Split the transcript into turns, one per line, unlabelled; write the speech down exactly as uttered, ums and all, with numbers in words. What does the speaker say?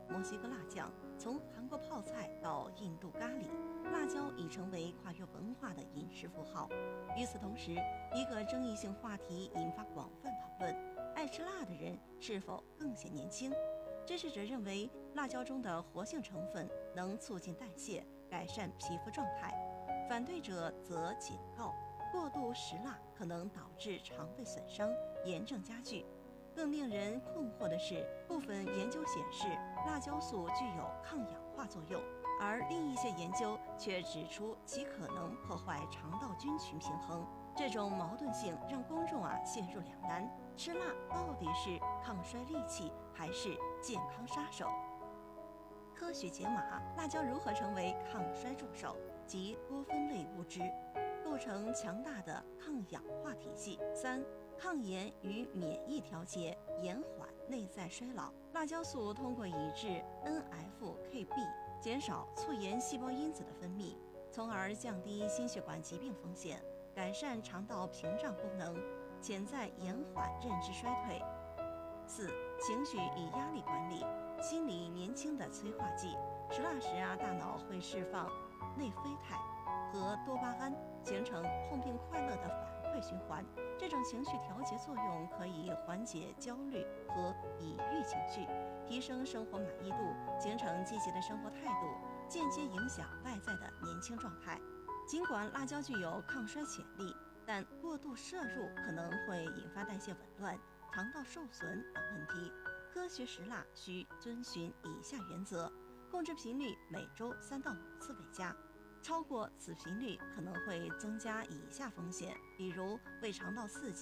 墨西哥辣酱，从韩国泡菜到印度咖喱，辣椒已成为跨越文化的饮食符号。与此同时，一个争议性话题引发广泛讨论：爱吃辣的人是否更显年轻？支持者认为，辣椒中的活性成分能促进代谢，改善皮肤状态；反对者则警告，过度食辣可能导致肠胃损伤，炎症加剧。更令人困惑的是，部分研究显示辣椒素具有抗氧化作用，而另一些研究却指出其可能破坏肠道菌群平衡。这种矛盾性让公众啊陷入两难：吃辣到底是抗衰利器还是健康杀手？科学解码：辣椒如何成为抗衰助手及多酚类物质，构成强大的抗氧化体系。三、抗炎与免疫调节，延缓内在衰老。辣椒素通过抑制 N F K B， 减少促炎细胞因子的分泌，从而降低心血管疾病风险，改善肠道屏障功能，潜在延缓认知衰退。四、情绪与压力管理，心理年轻的催化剂。吃辣时啊，大脑会释放内啡肽和多巴胺，形成痛并快乐的反馈循环。这种情绪调节作用可以缓解焦虑和抑郁情绪，提升生活满意度，形成积极的生活态度，间接影响外在的年轻状态。尽管辣椒具有抗衰潜力，但过度摄入可能会引发代谢紊乱、肠道受损等问题。科学食辣需遵循以下原则：控制频率每周三到五次为佳。超过此频率可能会增加以下风险，比如胃肠道刺激、